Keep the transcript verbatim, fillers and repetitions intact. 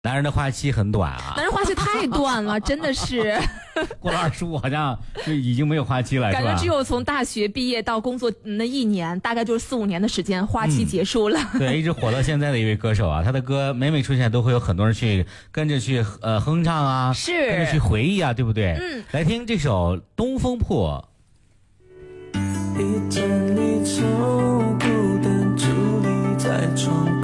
男人的花期很短啊， 男人花期太短了，真的是。 过了二十五好像就已经没有花期了， 感觉只有从大学毕业到工作那一年，大概就是四五年的时间，花期结束了。 嗯、对，一直火到现在的一位歌手啊，他的歌每每出现都会有很多人去跟着去呃哼唱啊， 是跟着去回忆啊，对不对？ 嗯， 来听这首《东风破》。 一阵离愁，孤单伫立在窗